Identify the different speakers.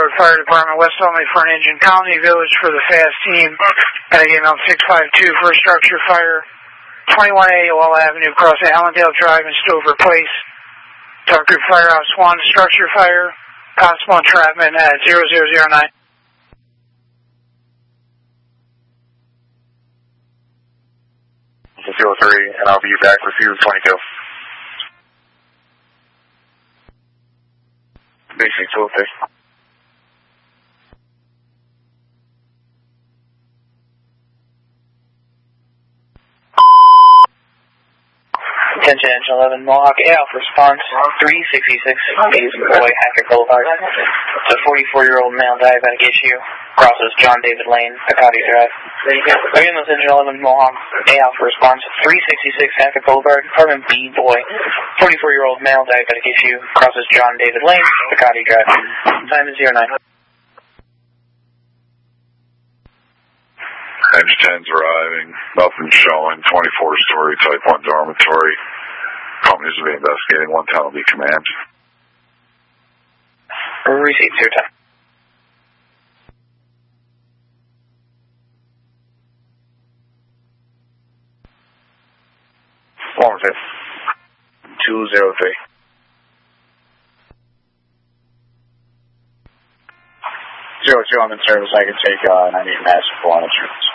Speaker 1: Road Fire Department, West Olney for an engine, Colony Village for the fast team, and again on 652 for a structure fire, 21A Wall Avenue, across Allendale Drive and Stover Place. Dark Group Firehouse 1, structure fire, possible entrapment at 0009.
Speaker 2: 03, and I'll be back with you 22. Basic 203.
Speaker 3: Attention, Engine 11, Mohawk Alpha response 366, East Boy, Hackett Boulevard. It's a 44-year-old male diabetic issue. Crosses John David Lane, Picati Drive. Again, this Engine 11, Mohawk Alpha response 366, Hackett Boulevard, apartment B, Boy. 44-year-old male diabetic issue. Crosses John David Lane, Picati Drive. Time is 09.
Speaker 4: Edge 10's arriving, nothing showing, 24-story Type 1 dormitory. Companies will be investigating, 110 will be command.
Speaker 3: Received, 210.
Speaker 2: Form 203. 02, I'm in service. I can take 98 massive full on insurance.